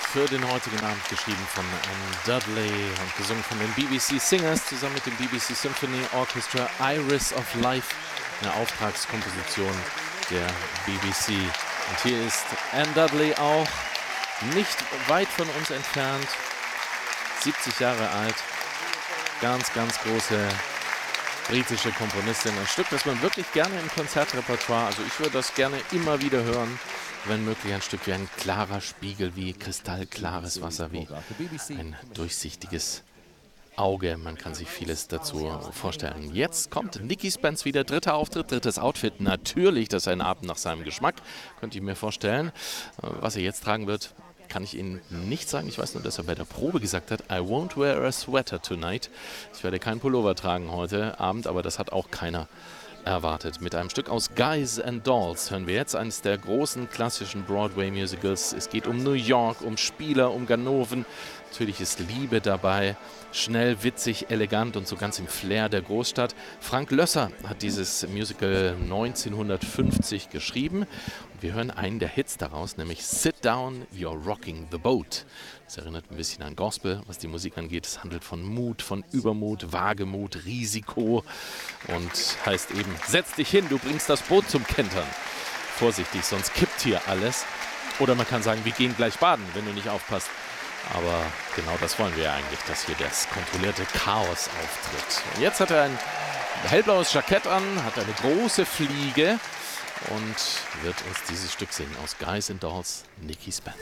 für den heutigen Abend, geschrieben von Anne Dudley und gesungen von den BBC Singers zusammen mit dem BBC Symphony Orchestra. Iris of Life, eine Auftragskomposition der BBC. Und hier ist Anne Dudley auch nicht weit von uns entfernt, 70 Jahre alt, ganz große britische Komponistin. Ein Stück, das man wirklich gerne im Konzertrepertoire, also ich würde das gerne immer wieder hören, wenn möglich ein Stück wie ein klarer Spiegel, wie kristallklares Wasser, wie ein durchsichtiges Auge. Man kann sich vieles dazu vorstellen. Jetzt kommt Nicky Spence wieder, dritter Auftritt, drittes Outfit. Natürlich, das ist ein Abend nach seinem Geschmack, könnte ich mir vorstellen. Was er jetzt tragen wird, kann ich Ihnen nicht sagen. Ich weiß nur, dass er bei der Probe gesagt hat, I won't wear a sweater tonight. Ich werde keinen Pullover tragen heute Abend, aber das hat auch keiner erwartet. Mit einem Stück aus Guys and Dolls hören wir jetzt eines der großen klassischen Broadway-Musicals. Es geht um New York, um Spieler, um Ganoven. Natürlich ist Liebe dabei. Schnell, witzig, elegant und so ganz im Flair der Großstadt. Frank Loesser hat dieses Musical 1950 geschrieben. Und wir hören einen der Hits daraus, nämlich Sit Down, You're Rocking the Boat. Das erinnert ein bisschen an Gospel, was die Musik angeht. Es handelt von Mut, von Übermut, Wagemut, Risiko und heißt eben, setz dich hin, du bringst das Boot zum Kentern. Vorsichtig, sonst kippt hier alles. Oder man kann sagen, wir gehen gleich baden, wenn du nicht aufpasst. Aber genau das wollen wir ja eigentlich, dass hier das kontrollierte Chaos auftritt. Und jetzt hat er ein hellblaues Jackett an, hat eine große Fliege und wird uns dieses Stück singen aus Guys and Dolls, Nicky Spence.